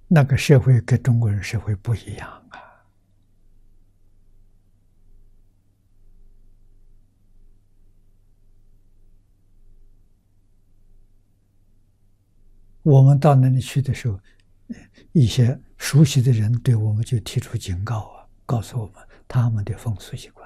那个社会跟中国人社会不一样啊。我们到那里去的时候，一些熟悉的人对我们就提出警告啊，告诉我们他们的风俗习惯。